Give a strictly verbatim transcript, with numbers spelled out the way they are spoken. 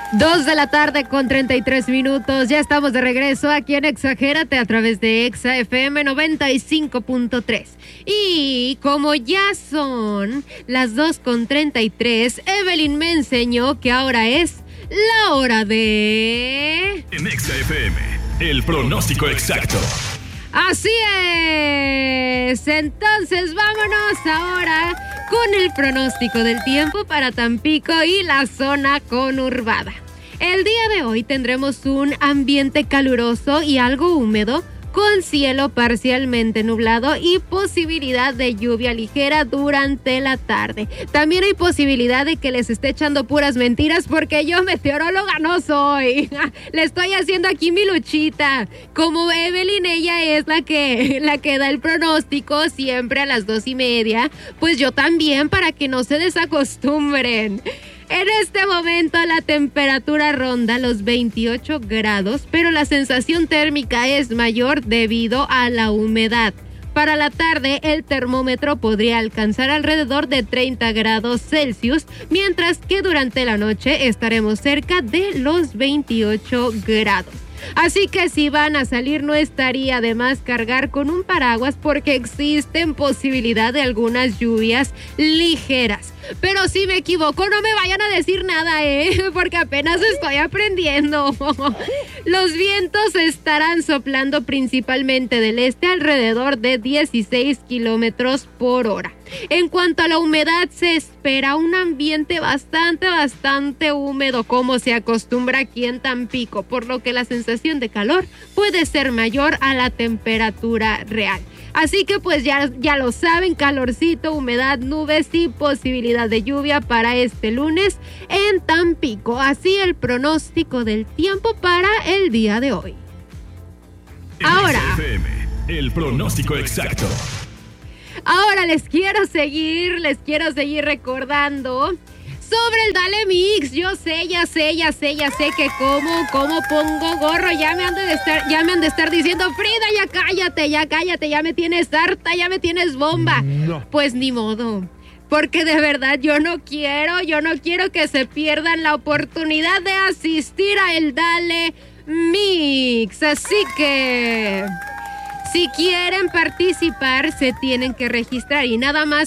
Dos de la tarde con treinta y tres minutos. Ya estamos de regreso aquí en Exagérate a través de Exa F M noventa y cinco punto tres. Y como ya son las dos con treinta y tres, Evelyn me enseñó que ahora es la hora de... En Exa F M, el pronóstico exacto. Así es. Entonces vámonos ahora con el pronóstico del tiempo para Tampico y la zona conurbada. El día de hoy tendremos un ambiente caluroso y algo húmedo, con cielo parcialmente nublado y posibilidad de lluvia ligera durante la tarde. También hay posibilidad de que les esté echando puras mentiras porque yo meteoróloga no soy. Le estoy haciendo aquí mi luchita. Como Evelyn, ella es la que, la que da el pronóstico siempre a las dos y media, pues yo también, para que no se desacostumbren. En este momento la temperatura ronda los veintiocho grados, pero la sensación térmica es mayor debido a la humedad. Para la tarde, el termómetro podría alcanzar alrededor de treinta grados Celsius, mientras que durante la noche estaremos cerca de los veintiocho grados. Así que si van a salir, no estaría de más cargar con un paraguas porque existen posibilidad de algunas lluvias ligeras. Pero si me equivoco, no me vayan a decir nada, ¿eh? Porque apenas estoy aprendiendo. Los vientos estarán soplando principalmente del este alrededor de dieciséis kilómetros por hora. En cuanto a la humedad, se espera un ambiente bastante, bastante húmedo, como se acostumbra aquí en Tampico, por lo que la sensación de calor puede ser mayor a la temperatura real. Así que pues ya, ya lo saben, calorcito, humedad, nubes y posibilidad de lluvia para este lunes en Tampico. Así el pronóstico del tiempo para el día de hoy. Ahora, F M, el pronóstico exacto. Ahora les quiero seguir, les quiero seguir recordando sobre el Dale Mix. Yo sé, ya sé, ya sé, ya sé que cómo, cómo pongo gorro. Ya me han de estar, ya me han de estar diciendo, Frida, ya cállate, ya cállate, ya me tienes harta, ya me tienes bomba. No. Pues ni modo. Porque de verdad yo no quiero, yo no quiero que se pierdan la oportunidad de asistir a el Dale Mix. Así que... si quieren participar, se tienen que registrar y nada más